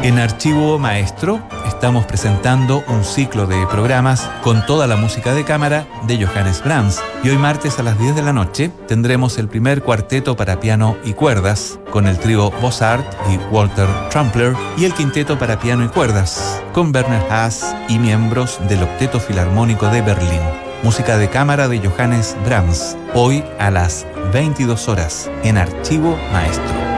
En Archivo Maestro estamos presentando un ciclo de programas con toda la música de cámara de Johannes Brahms. Y hoy martes a las 10 de la noche tendremos el primer cuarteto para piano y cuerdas con el trío Bossart y Walter Trampler y el quinteto para piano y cuerdas con Werner Haas y miembros del Octeto Filarmónico de Berlín. Música de cámara de Johannes Brahms, hoy a las 22 horas en Archivo Maestro.